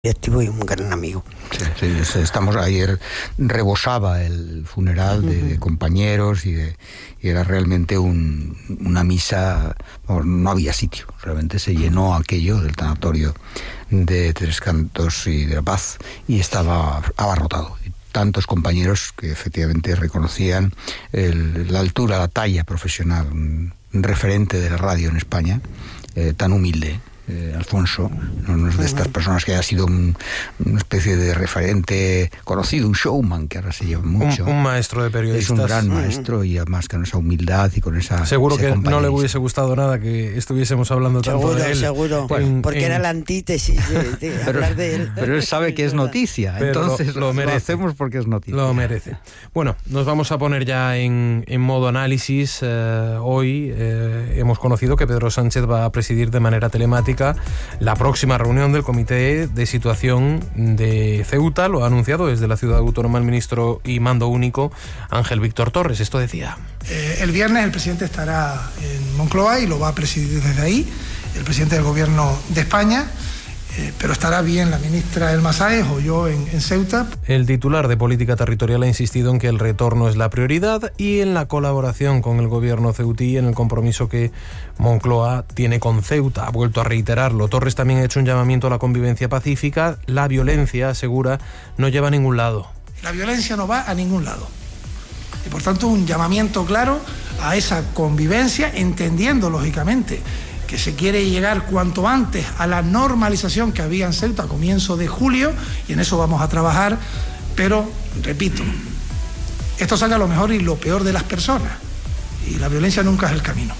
activo y un gran amigo. Sí, estamos ayer, rebosaba el funeral de compañeros y era realmente una misa, no había sitio, realmente se llenó aquello del tanatorio de Tres Cantos y de La Paz y estaba abarrotado. Tantos compañeros que efectivamente reconocían la altura, la talla profesional, un referente de la radio en España, tan humilde. Alfonso no es de estas personas que haya sido una especie de referente conocido, un showman que ahora se lleva mucho. Un maestro de periodistas. Es un gran maestro y además con esa humildad y con esa... Seguro que no le hubiese gustado nada que estuviésemos hablando tanto de él. Seguro, porque era la antítesis de hablar de él. Pero él sabe que es noticia, entonces lo hacemos porque es noticia. Lo merece. Bueno, nos vamos a poner ya en modo análisis. Hoy hemos conocido que Pedro Sánchez va a presidir de manera telemática la próxima reunión del Comité de Situación de Ceuta. Lo ha anunciado desde la ciudad autónoma el ministro y mando único Ángel Víctor Torres. Esto decía. El viernes el presidente estará en Moncloa y lo va a presidir desde ahí, el presidente del Gobierno de España. Pero estará bien la ministra Elma Sáez o yo en Ceuta. El titular de Política Territorial ha insistido en que el retorno es la prioridad y en la colaboración con el gobierno ceutí, en el compromiso que Moncloa tiene con Ceuta. Ha vuelto a reiterarlo. Torres también ha hecho un llamamiento a la convivencia pacífica. La violencia, asegura, no lleva a ningún lado. La violencia no va a ningún lado. Y por tanto un llamamiento claro a esa convivencia, entendiendo lógicamente que se quiere llegar cuanto antes a la normalización que había en Ceuta a comienzo de julio, y en eso vamos a trabajar, pero, repito, esto saca lo mejor y lo peor de las personas, y la violencia nunca es el camino.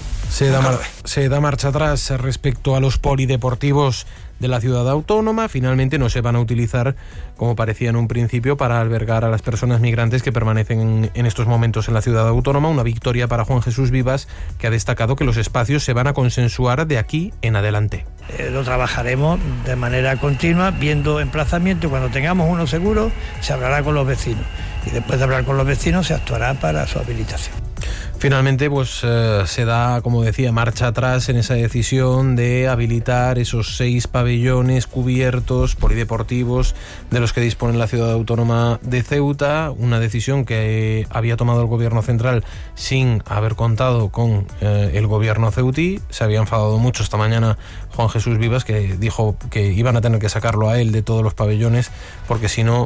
Se da marcha atrás respecto a los polideportivos de la ciudad autónoma. Finalmente no se van a utilizar, como parecía en un principio, para albergar a las personas migrantes que permanecen en estos momentos en la ciudad autónoma. Una victoria para Juan Jesús Vivas, que ha destacado que los espacios se van a consensuar de aquí en adelante. Lo trabajaremos de manera continua, viendo emplazamiento, y cuando tengamos uno seguro se hablará con los vecinos, y después de hablar con los vecinos se actuará para su habilitación. Finalmente, se da, como decía, marcha atrás en esa decisión de habilitar esos 6 pabellones cubiertos polideportivos de los que dispone la ciudad autónoma de Ceuta, una decisión que había tomado el gobierno central sin haber contado con el gobierno ceutí. Se había enfadado mucho esta mañana Juan Jesús Vivas, que dijo que iban a tener que sacarlo a él de todos los pabellones porque si no,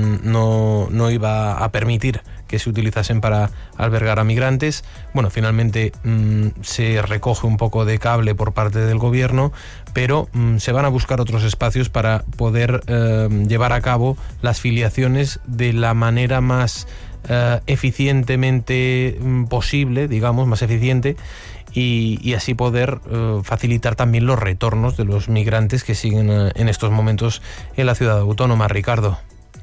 no iba a permitir que se utilizasen para albergar a migrantes. Bueno, finalmente se recoge un poco de cable por parte del gobierno, pero se van a buscar otros espacios para poder llevar a cabo las filiaciones de la manera más eficientemente posible, digamos, más eficiente, y así poder facilitar también los retornos de los migrantes que siguen en estos momentos en la ciudad autónoma. Ricardo.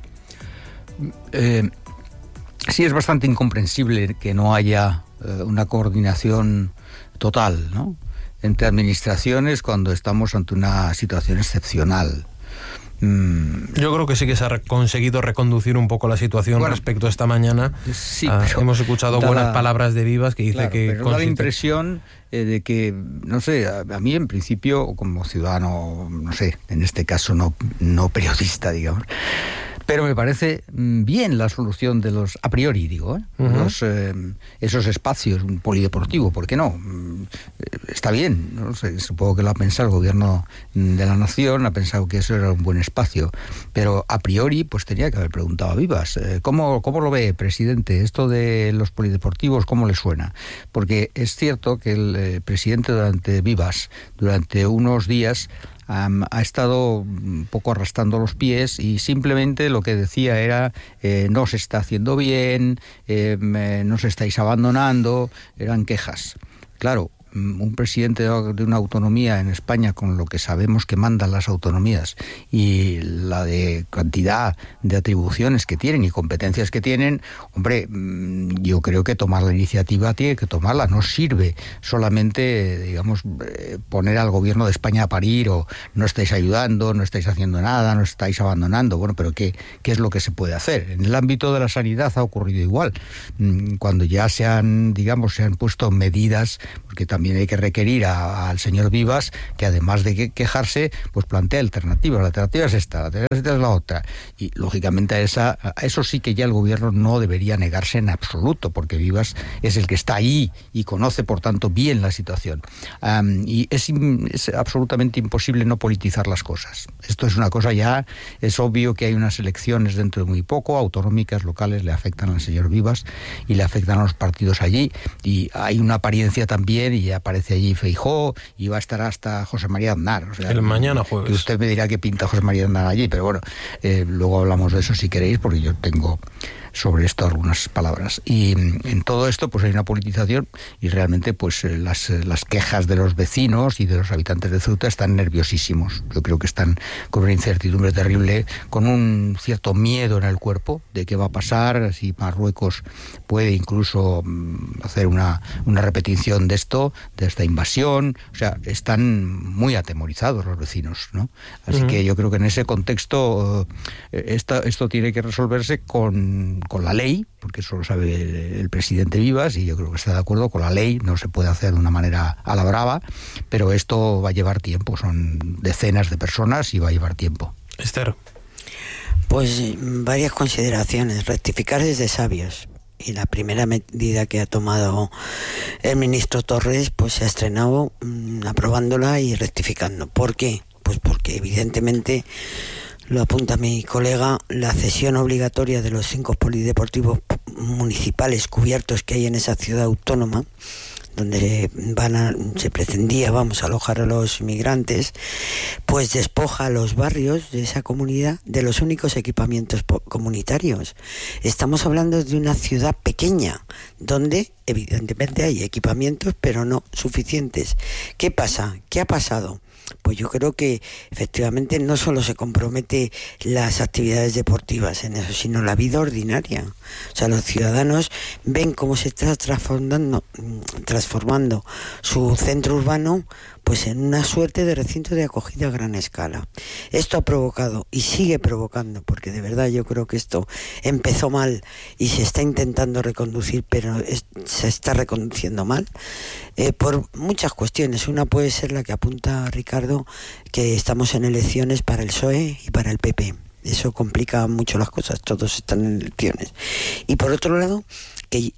Sí, es bastante incomprensible que no haya una coordinación total, ¿no?, entre administraciones cuando estamos ante una situación excepcional. Yo creo que sí que se ha conseguido reconducir un poco la situación respecto a esta mañana. Sí, hemos escuchado buenas palabras de Vivas que dice que... Pero da la impresión de que, no sé, a mí en principio, como ciudadano, no sé, en este caso no periodista, digamos, pero me parece bien la solución de los, a priori digo, esos espacios, un polideportivo, ¿por qué no? Está bien, no sé, supongo que lo ha pensado el gobierno de la nación, ha pensado que eso era un buen espacio, pero a priori pues tenía que haber preguntado a Vivas, ¿cómo lo ve, presidente, esto de los polideportivos, cómo le suena? Porque es cierto que el presidente Vivas, durante unos días, ha estado un poco arrastrando los pies y simplemente lo que decía era no se está haciendo bien, nos estáis abandonando, eran quejas. Claro, un presidente de una autonomía en España, con lo que sabemos que mandan las autonomías y la de cantidad de atribuciones que tienen y competencias que tienen, hombre, yo creo que tomar la iniciativa tiene que tomarla. No sirve solamente, digamos, poner al gobierno de España a parir o no estáis ayudando, no estáis haciendo nada, no estáis abandonando. Bueno, pero ¿qué es lo que se puede hacer? En el ámbito de la sanidad ha ocurrido igual. Cuando ya se han puesto medidas, porque también también hay que requerir al señor Vivas que, además de quejarse, pues plantee alternativas. La alternativa es esta, la alternativa es la otra. Y lógicamente a eso sí que ya el gobierno no debería negarse en absoluto, porque Vivas es el que está ahí y conoce, por tanto, bien la situación. Y es absolutamente imposible no politizar las cosas. Esto es una cosa ya, es obvio que hay unas elecciones dentro de muy poco, autonómicas, locales, le afectan al señor Vivas y le afectan a los partidos allí, y hay una apariencia también, y aparece allí Feijóo, y va a estar hasta José María Aznar. O sea, el mañana jueves. Usted me dirá que pinta José María Aznar allí, pero bueno, luego hablamos de eso si queréis, porque yo tengo sobre esto algunas palabras. Y en todo esto pues hay una politización, y realmente pues las quejas de los vecinos y de los habitantes de Ceuta están nerviosísimos. Yo creo que están con una incertidumbre terrible, con un cierto miedo en el cuerpo de qué va a pasar, si Marruecos puede incluso hacer una repetición de esto, de esta invasión. O sea, están muy atemorizados los vecinos, ¿no? Así que yo creo que en ese contexto esto tiene que resolverse con la ley, porque eso lo sabe el presidente Vivas, y yo creo que está de acuerdo con la ley. No se puede hacer de una manera a la brava, pero esto va a llevar tiempo, son decenas de personas y va a llevar tiempo. Esther. Pues varias consideraciones. Rectificar es de sabios, y la primera medida que ha tomado el ministro Torres pues se ha estrenado aprobándola y rectificando. ¿Por qué? Pues porque evidentemente, lo apunta mi colega, la cesión obligatoria de los 5 polideportivos municipales cubiertos que hay en esa ciudad autónoma, donde se pretendía alojar a los inmigrantes, pues despoja a los barrios de esa comunidad de los únicos equipamientos comunitarios. Estamos hablando de una ciudad pequeña, donde evidentemente hay equipamientos, pero no suficientes. ¿Qué pasa? ¿Qué ha pasado? Pues yo creo que efectivamente no solo se compromete las actividades deportivas en eso, sino la vida ordinaria. O sea, los ciudadanos ven cómo se está transformando su centro urbano pues en una suerte de recinto de acogida a gran escala. Esto ha provocado y sigue provocando, porque de verdad yo creo que esto empezó mal y se está intentando reconducir, pero se está reconduciendo mal, por muchas cuestiones. Una puede ser la que apunta Ricardo, que estamos en elecciones para el PSOE y para el PP. Eso complica mucho las cosas, todos están en elecciones. Y por otro lado, que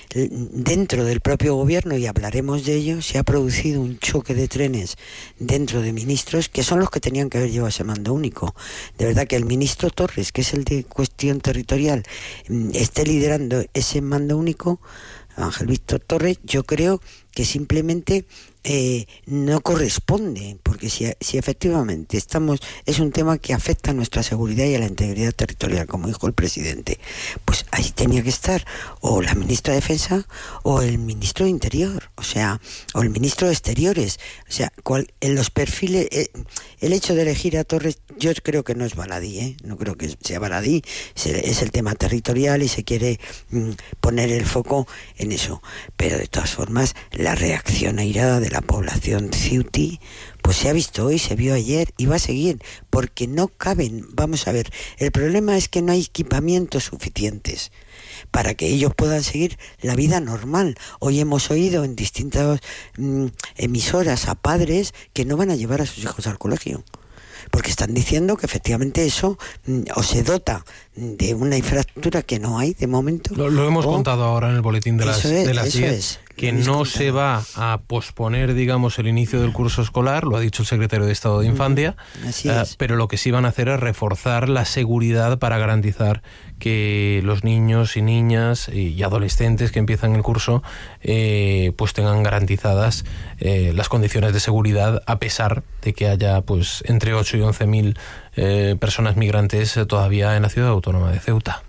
dentro del propio gobierno, y hablaremos de ello, se ha producido un choque de trenes dentro de ministros que son los que tenían que haber llevado ese mando único. De verdad que el ministro Torres, que es el de cuestión territorial, esté liderando ese mando único, Ángel Víctor Torres, yo creo que simplemente no corresponde, porque si efectivamente es un tema que afecta a nuestra seguridad y a la integridad territorial, como dijo el presidente, pues ahí tenía que estar o la ministra de Defensa o el ministro de Interior, o el ministro de Exteriores. O sea, en los perfiles, el hecho de elegir a Torres, yo creo que no es baladí, no creo que sea baladí, es el tema territorial y se quiere poner el foco en eso. Pero de todas formas, la reacción airada de la población ceutí pues se ha visto hoy, se vio ayer y va a seguir, porque no caben. Vamos a ver, el problema es que no hay equipamientos suficientes para que ellos puedan seguir la vida normal. Hoy hemos oído en distintas emisoras a padres que no van a llevar a sus hijos al colegio, porque están diciendo que efectivamente eso o se dota de una infraestructura que no hay de momento. Lo hemos contado ahora en el boletín de las 10, que no se va a posponer, digamos, el inicio del curso escolar, lo ha dicho el secretario de Estado de Infancia, pero lo que sí van a hacer es reforzar la seguridad para garantizar que los niños y niñas y adolescentes que empiezan el curso pues tengan garantizadas las condiciones de seguridad, a pesar de que haya pues entre 8 y 11.000 personas migrantes todavía en la ciudad autónoma de Ceuta.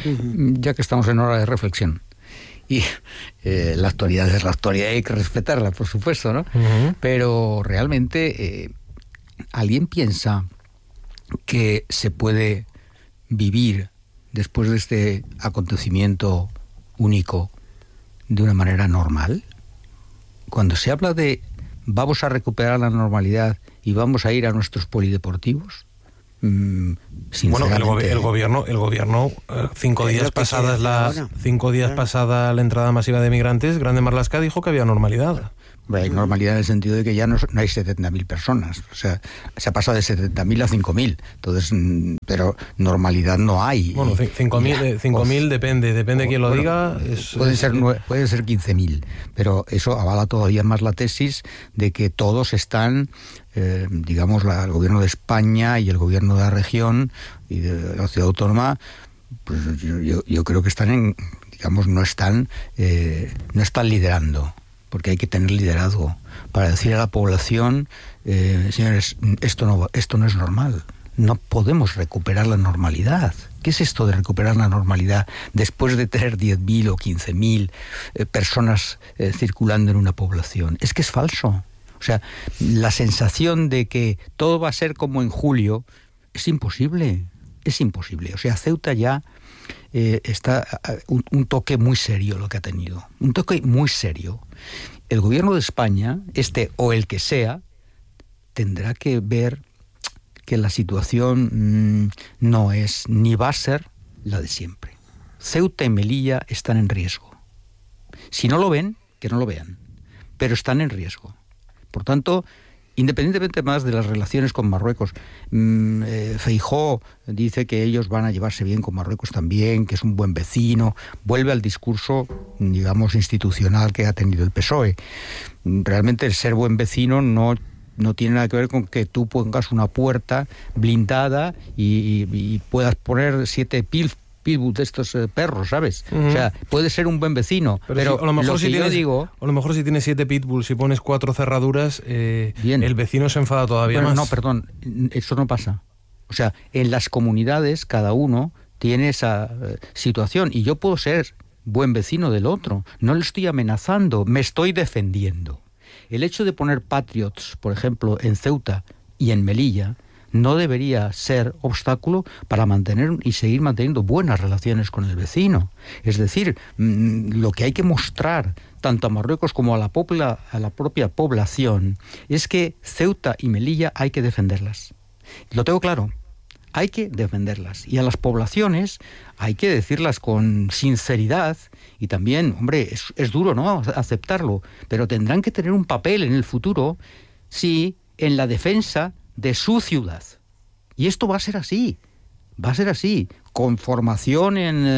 Ya que estamos en hora de reflexión, y la actualidad es la actualidad y hay que respetarla, por supuesto, ¿no? Pero realmente, ¿alguien piensa que se puede vivir después de este acontecimiento único de una manera normal? Cuando se habla de vamos a recuperar la normalidad y vamos a ir a nuestros polideportivos, bueno, el gobierno 5 días pasada la entrada masiva de migrantes, Grande Marlaska dijo que había normalidad. Hay normalidad en el sentido de que ya no hay 70.000 personas. O sea, se ha pasado de 70.000 a 5.000. Entonces, pero normalidad no hay. Bueno, 5.000 depende de quién lo diga. Puede ser 15.000. Pero eso avala todavía más la tesis de que todos están, digamos, el gobierno de España y el gobierno de la región y de la ciudad autónoma, pues yo creo que están no están liderando. Porque hay que tener liderazgo para decir a la población, señores, esto no es normal. No podemos recuperar la normalidad. ¿Qué es esto de recuperar la normalidad después de tener 10.000 o 15.000 personas circulando en una población? Es que es falso. O sea, la sensación de que todo va a ser como en julio es imposible. Es imposible. O sea, Ceuta ya está un toque muy serio lo que ha tenido. Un toque muy serio. El gobierno de España, o el que sea, tendrá que ver que la situación no es ni va a ser la de siempre. Ceuta y Melilla están en riesgo. Si no lo ven, que no lo vean, pero están en riesgo. Por tanto, independientemente más de las relaciones con Marruecos, Feijóo dice que ellos van a llevarse bien con Marruecos también, que es un buen vecino, vuelve al discurso, digamos, institucional que ha tenido el PSOE. Realmente el ser buen vecino no tiene nada que ver con que tú pongas una puerta blindada y puedas poner 7 pitbull de estos perros, ¿sabes? O sea, puede ser un buen vecino, pero si, a lo mejor si tienes 7 pitbulls y pones 4 cerraduras, el vecino se enfada todavía más. No, perdón, eso no pasa. O sea, en las comunidades cada uno tiene esa situación y yo puedo ser buen vecino del otro. No le estoy amenazando, me estoy defendiendo. El hecho de poner patriots, por ejemplo, en Ceuta y en Melilla, no debería ser obstáculo para mantener y seguir manteniendo buenas relaciones con el vecino. Es decir, lo que hay que mostrar tanto a Marruecos como a la propia población es que Ceuta y Melilla hay que defenderlas. Lo tengo claro, hay que defenderlas. Y a las poblaciones hay que decirlas con sinceridad y también, hombre, es duro, ¿no?, aceptarlo, pero tendrán que tener un papel en el futuro, sí, en la defensa de su ciudad. Y esto va a ser así, con formación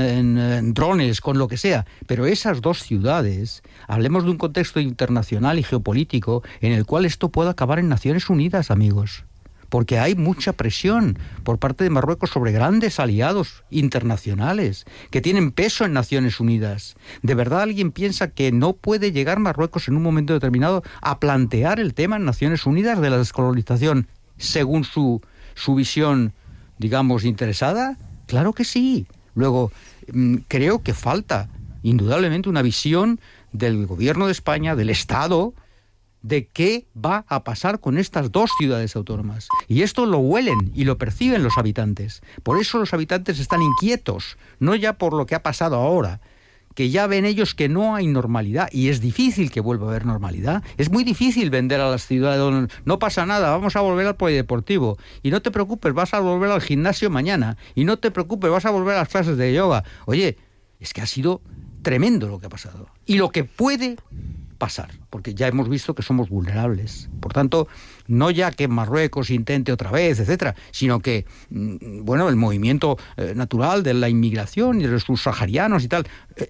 en drones, con lo que sea. Pero esas dos ciudades, hablemos de un contexto internacional y geopolítico en el cual esto pueda acabar en Naciones Unidas, amigos. Porque hay mucha presión por parte de Marruecos sobre grandes aliados internacionales que tienen peso en Naciones Unidas. ¿De verdad alguien piensa que no puede llegar Marruecos en un momento determinado a plantear el tema en Naciones Unidas de la descolonización según su visión, digamos, interesada? Claro que sí. Luego, creo que falta indudablemente una visión del gobierno de España, del Estado, de qué va a pasar con estas dos ciudades autónomas. Y esto lo huelen y lo perciben los habitantes. Por eso los habitantes están inquietos, no ya por lo que ha pasado ahora, que ya ven ellos que no hay normalidad, y es difícil que vuelva a haber normalidad. Es muy difícil vender a las ciudades donde no pasa nada, vamos a volver al polideportivo, y no te preocupes, vas a volver al gimnasio mañana, y no te preocupes, vas a volver a las clases de yoga. Oye, es que ha sido tremendo lo que ha pasado, y lo que puede pasar, porque ya hemos visto que somos vulnerables. Por tanto, no ya que Marruecos intente otra vez, etcétera, sino que, bueno, el movimiento natural de la inmigración y de los subsaharianos y tal,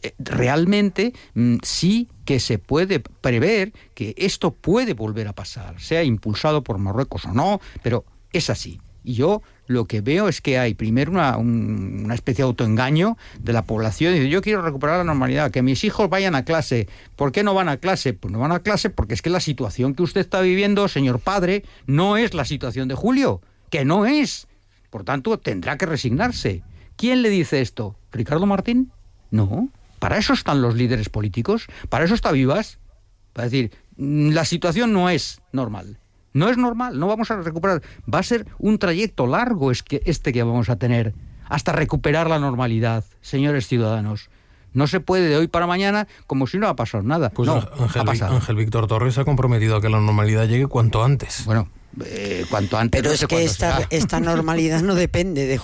realmente sí que se puede prever que esto puede volver a pasar, sea impulsado por Marruecos o no, pero es así. Y yo lo que veo es que hay primero una especie de autoengaño de la población. Y dice, yo quiero recuperar la normalidad, que mis hijos vayan a clase. ¿Por qué no van a clase? Pues no van a clase porque es que la situación que usted está viviendo, señor padre, no es la situación de julio, que no es. Por tanto, tendrá que resignarse. ¿Quién le dice esto? ¿Ricardo Martín? No. Para eso están los líderes políticos, para eso está Vivas. Para decir, la situación no es normal. No es normal, no vamos a recuperar. Va a ser un trayecto largo que vamos a tener hasta recuperar la normalidad, señores ciudadanos. No se puede de hoy para mañana como si no ha pasado nada. Pues no, Ángel Víctor Torres ha comprometido a que la normalidad llegue cuanto antes. Bueno, cuanto antes. Pero es que esta normalidad no depende de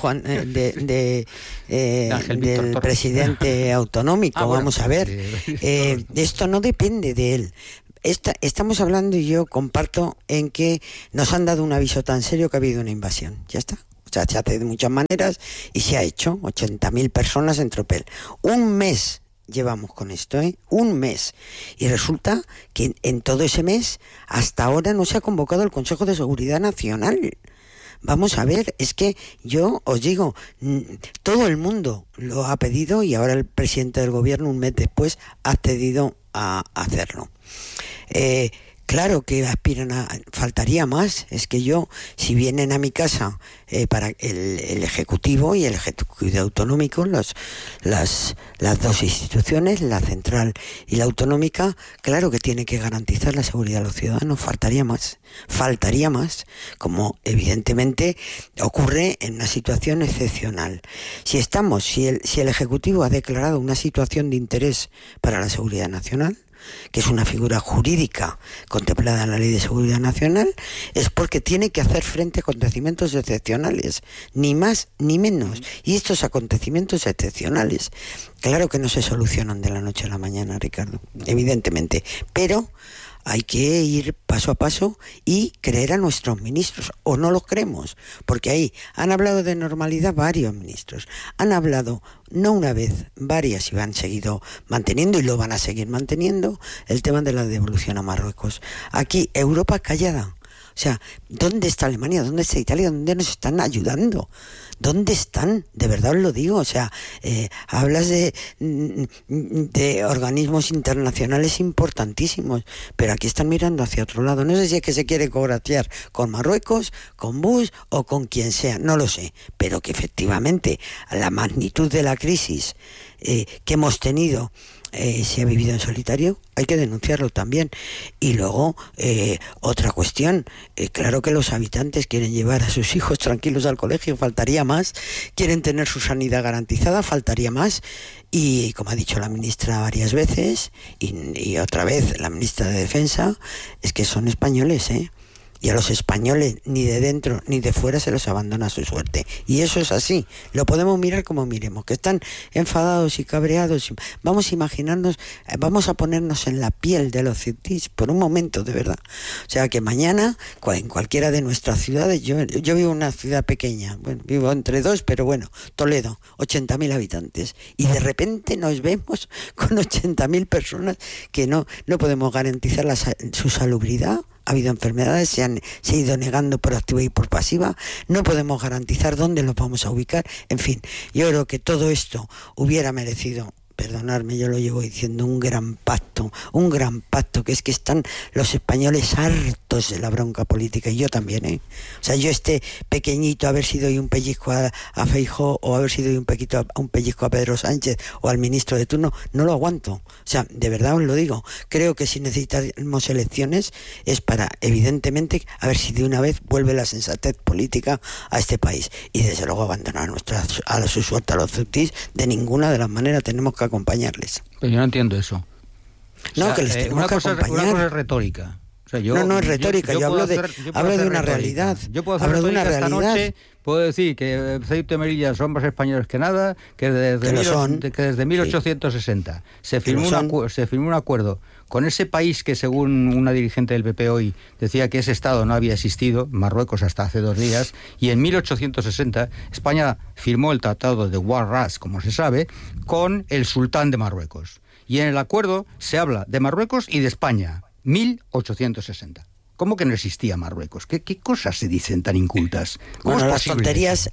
del presidente autonómico. Vamos a ver. Esto no depende de él. estamos hablando, y yo comparto en que nos han dado un aviso tan serio que ha habido una invasión. Ya está. O sea, se hace de muchas maneras y se ha hecho. 80.000 personas en tropel. Un mes llevamos con esto, un mes. Y resulta que en todo ese mes, hasta ahora no se ha convocado el Consejo de Seguridad Nacional. Vamos a ver, es que yo os digo, todo el mundo lo ha pedido y ahora el presidente del gobierno, un mes después, ha accedido a hacerlo. Claro que aspiran a... Faltaría más. Es que yo, si vienen a mi casa para el Ejecutivo y el Ejecutivo Autonómico, las dos instituciones, la central y la autonómica, claro que tiene que garantizar la seguridad de los ciudadanos. Faltaría más, como evidentemente ocurre en una situación excepcional. Si el Ejecutivo ha declarado una situación de interés para la seguridad nacional, que es una figura jurídica contemplada en la Ley de Seguridad Nacional, es porque tiene que hacer frente a acontecimientos excepcionales, ni más ni menos. Y estos acontecimientos excepcionales, claro que no se solucionan de la noche a la mañana, Ricardo, evidentemente, pero hay que ir paso a paso y creer a nuestros ministros, o no los creemos, porque ahí han hablado de normalidad varios ministros, han hablado no una vez, varias, y han seguido manteniendo y lo van a seguir manteniendo el tema de la devolución a Marruecos. Aquí Europa callada. O sea, ¿dónde está Alemania? ¿Dónde está Italia? ¿Dónde nos están ayudando? ¿Dónde están? De verdad os lo digo. O sea, hablas de organismos internacionales importantísimos, pero aquí están mirando hacia otro lado. No sé si es que se quiere congraciar con Marruecos, con Bush o con quien sea, no lo sé, pero que efectivamente la magnitud de la crisis que hemos tenido se ha vivido en solitario, hay que denunciarlo también. Y luego, otra cuestión, claro que los habitantes quieren llevar a sus hijos tranquilos al colegio, faltaría más, quieren tener su sanidad garantizada, faltaría más, y como ha dicho la ministra varias veces, y otra vez la ministra de Defensa, es que son españoles, y a los españoles ni de dentro ni de fuera se los abandona a su suerte, y eso es así. Lo podemos mirar como miremos, que están enfadados y cabreados. Vamos a imaginarnos, vamos a ponernos en la piel de los ciudadanos por un momento, de verdad. O sea, que mañana en cualquiera de nuestras ciudades, yo vivo en una ciudad pequeña, bueno, vivo entre dos, pero bueno, Toledo, 80.000 habitantes, y de repente nos vemos con 80.000 personas que no podemos garantizar su salubridad. Ha habido enfermedades, se ha ido negando por activa y por pasiva, no podemos garantizar dónde los vamos a ubicar. En fin, yo creo que todo esto hubiera merecido, perdonadme, yo lo llevo diciendo, un gran pacto, que es que están los españoles hartos de la bronca política, y yo también, O sea, yo pequeñito, haber sido un pellizco a Feijóo, o haber sido un pellizco a Pedro Sánchez o al ministro de turno, no lo aguanto. O sea, de verdad os lo digo, creo que si necesitamos elecciones es para, evidentemente, a ver si de una vez vuelve la sensatez política a este país, y desde luego abandonar a su suerte a los zutis, de ninguna de las maneras. Tenemos que acompañarles. Pero yo no entiendo eso. No, o sea, que les tenemos que acompañar. Una cosa es retórica. O sea, no es retórica, yo hablo de una realidad. Yo puedo hacer retórica esta noche, puedo decir que Ceuta y Melilla son más españoles que nada, que desde 1860 se firmó un acuerdo con ese país que, según una dirigente del PP hoy, decía que ese Estado no había existido, Marruecos, hasta hace 2 días, y en 1860 España firmó el Tratado de Ouaraz, como se sabe, con el sultán de Marruecos. Y en el acuerdo se habla de Marruecos y de España. 1860. ¿Cómo que no existía Marruecos? ¿Qué cosas se dicen tan incultas? Bueno, las tonterías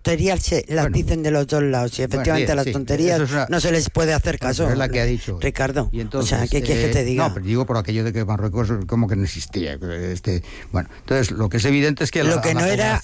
las dicen de los dos lados, y efectivamente las tonterías no se les puede hacer caso. Es la que ha dicho. Ricardo, y entonces, o sea, ¿qué quieres que te diga? No, pero digo por aquello de que Marruecos como que no existía. Bueno, entonces lo que es evidente es que lo que no era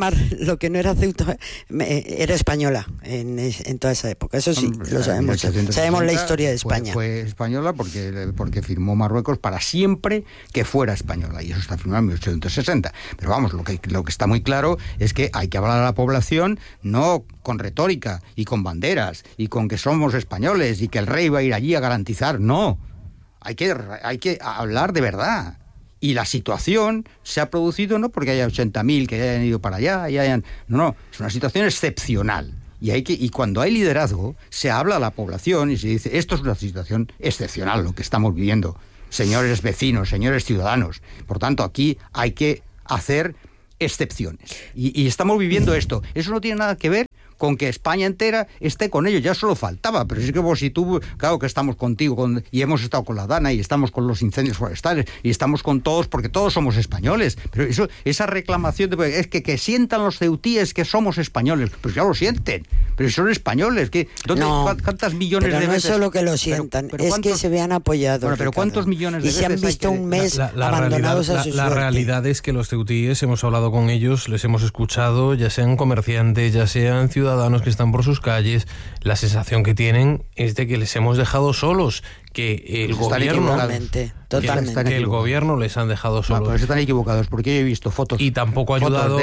Ceuta era española en toda esa época. Eso sí, lo sabemos. Sabemos la historia de España. Fue española porque firmó Marruecos para siempre que fuera española. Y eso está firmado en 1860. Pero vamos, lo que está muy claro es que hay que hablar a la población no con retórica y con banderas y con que somos españoles y que el rey va a ir allí a garantizar. No, hay que hablar de verdad. Y la situación se ha producido no porque haya 80.000 que hayan ido para allá, no, es una situación excepcional. Y cuando hay liderazgo, se habla a la población y se dice, esto es una situación excepcional, lo que estamos viviendo. señores vecinos, señores ciudadanos. Por tanto, aquí hay que hacer excepciones. Y estamos viviendo esto. Eso no tiene nada que ver con que España entera esté con ellos, ya solo faltaba, pero es que vos y tú, claro que estamos contigo y hemos estado con la Dana y estamos con los incendios forestales y estamos con todos porque todos somos españoles, pero esa reclamación es que sientan los ceutíes que somos españoles, pues ya lo sienten, pero son españoles, ¿cuántas millones de veces? No es solo que lo sientan, pero es que se vean apoyados. Bueno, pero ¿cuántos millones de veces? Y se han visto un mes abandonados a su suerte. La realidad es que los ceutíes, hemos hablado con ellos, les hemos escuchado, ya sean comerciantes, ya sean ciudadanos que están por sus calles, la sensación que tienen es de que les hemos dejado solos, que el gobierno totalmente. Que el gobierno les han dejado solos. No, pero están equivocados, porque yo he visto fotos. Y tampoco ha ayudado,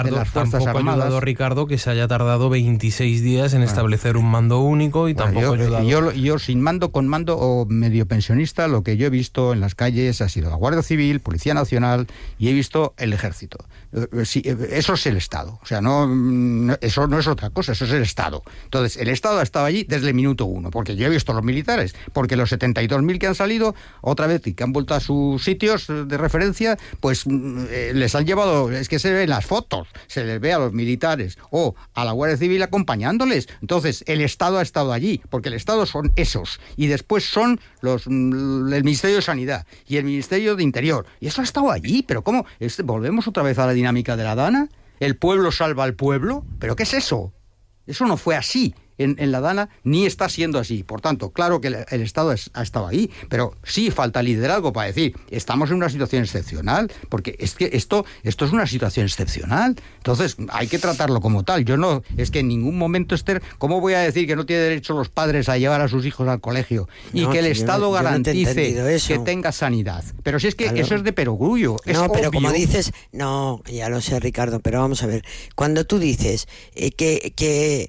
Ricardo, que se haya tardado 26 días en establecer un mando único, y tampoco ha ayudado. Yo sin mando, con mando o medio pensionista, lo que yo he visto en las calles ha sido la Guardia Civil, Policía Nacional, y he visto el Ejército. Eso es el Estado. O sea, eso no es otra cosa, eso es el Estado. Entonces, el Estado ha estado allí desde el minuto 1, porque yo he visto a los militares, porque los 72.000 que han salido otra vez y que han vuelto a sus sitios de referencia, pues les han llevado, es que se ven las fotos, se les ve a los militares o a la Guardia Civil acompañándoles. Entonces, el Estado ha estado allí, porque el Estado son esos, y después son el Ministerio de Sanidad y el Ministerio de Interior, y eso ha estado allí. Pero ¿cómo? ¿Volvemos otra vez a la dinámica de la Dana? ¿El pueblo salva al pueblo? ¿Pero qué es eso? Eso no fue así en la Dana, ni está siendo así. Por tanto, claro que el Estado ha estado ahí, pero sí falta liderazgo para decir, estamos en una situación excepcional, porque es que esto es una situación excepcional. Entonces, hay que tratarlo como tal. Es que en ningún momento, Esther, ¿cómo voy a decir que no tiene derecho los padres a llevar a sus hijos al colegio y que el Estado garantice que tenga sanidad? Pero si es que eso es de perogrullo, es obvio. Pero como dices, ya lo sé, Ricardo, pero vamos a ver, cuando tú dices que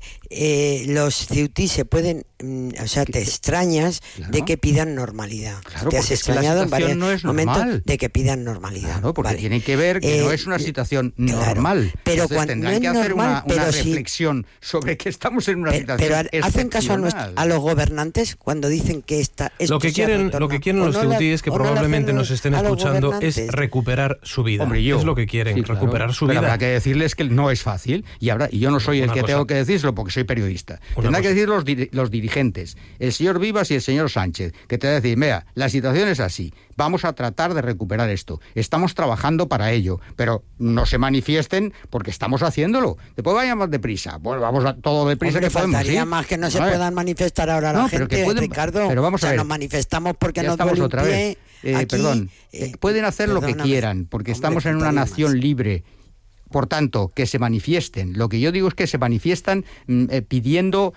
los ceutí se pueden, te extrañas de que pidan normalidad. Claro, te has extrañado en varios momentos de que pidan normalidad. Claro, porque tiene que ver que no es una situación normal. Pero entonces cuando tendrán que hacer una reflexión sobre que estamos en una situación pero hacen caso a los gobernantes cuando dicen que lo que quieren los ceutíes, que probablemente nos estén escuchando, es recuperar su vida. Hombre, es lo que quieren, recuperar su vida. Pero habrá que decirles que no es fácil, y yo no soy el que tengo que decírselo porque soy periodista. Tendrán que decir los dirigentes, el señor Vivas y el señor Sánchez, que te van a decir, mira, la situación es así, vamos a tratar de recuperar esto, estamos trabajando para ello, pero no se manifiesten porque estamos haciéndolo. Después vayan más deprisa, bueno, vamos a todo deprisa. Hombre, que podemos. Faltaría más que no se puedan manifestar ahora la gente, Ricardo. Pero vamos a ver, nos manifestamos porque ya nos duele un pie. Pueden hacer lo que quieran, porque estamos en una nación libre. Por tanto, que se manifiesten. Lo que yo digo es que se manifiestan pidiendo,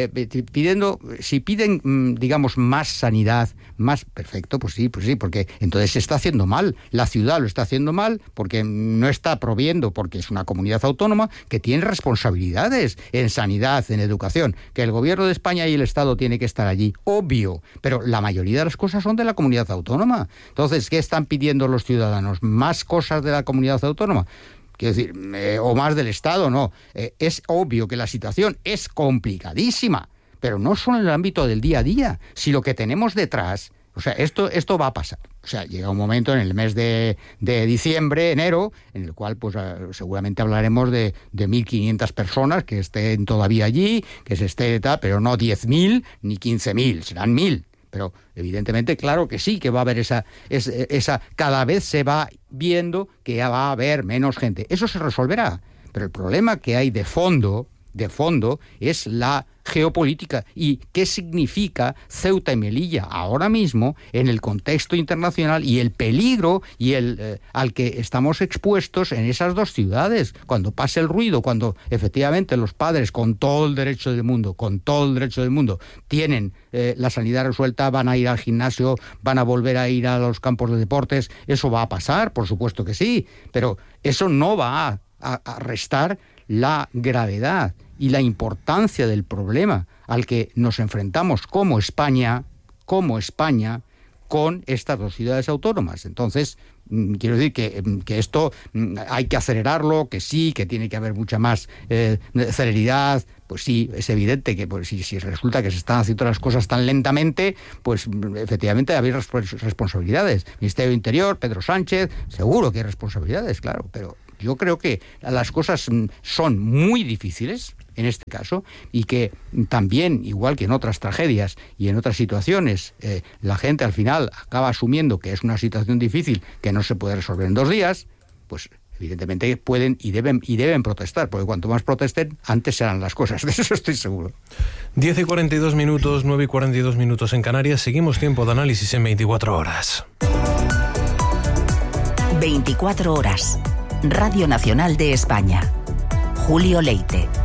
si piden, digamos, más sanidad, más perfecto, pues sí, porque entonces se está haciendo mal. La ciudad lo está haciendo mal porque no está proviendo, porque es una comunidad autónoma que tiene responsabilidades en sanidad, en educación, que el gobierno de España y el Estado tiene que estar allí, obvio, pero la mayoría de las cosas son de la comunidad autónoma. Entonces, ¿qué están pidiendo los ciudadanos? ¿Más cosas de la comunidad autónoma? Quiero decir, o más del Estado, no. Es obvio que la situación es complicadísima, pero no solo en el ámbito del día a día, si lo que tenemos detrás, o sea, esto va a pasar. O sea, llega un momento en el mes de diciembre, enero, en el cual pues seguramente hablaremos de 1.500 personas que estén todavía allí, que se esté tal, pero no 10.000 ni 15.000, serán 1.000. Pero evidentemente, claro que sí, que va a haber esa cada vez se va viendo que va a haber menos gente. Eso se resolverá. Pero el problema que hay de fondo es la geopolítica y qué significa Ceuta y Melilla ahora mismo en el contexto internacional y el peligro y al que estamos expuestos en esas dos ciudades. Cuando pase el ruido, cuando efectivamente los padres con todo el derecho del mundo, tienen la sanidad resuelta, van a ir al gimnasio, van a volver a ir a los campos de deportes, eso va a pasar, por supuesto que sí, pero eso no va a restar la gravedad y la importancia del problema al que nos enfrentamos como España con estas dos ciudades autónomas. Entonces, quiero decir que esto hay que acelerarlo, que sí, que tiene que haber mucha más celeridad. Pues sí, es evidente que pues, si resulta que se están haciendo las cosas tan lentamente, pues efectivamente hay responsabilidades. Ministerio de Interior, Pedro Sánchez, seguro que hay responsabilidades, claro, pero yo creo que las cosas son muy difíciles en este caso, y que también, igual que en otras tragedias y en otras situaciones, la gente al final acaba asumiendo que es una situación difícil que no se puede resolver en 2 días, pues evidentemente pueden y deben protestar, porque cuanto más protesten, antes serán las cosas, de eso estoy seguro. 10:42, 9:42 en Canarias. Seguimos Tiempo de Análisis en 24 horas. 24 horas. Radio Nacional de España. Julio Leite.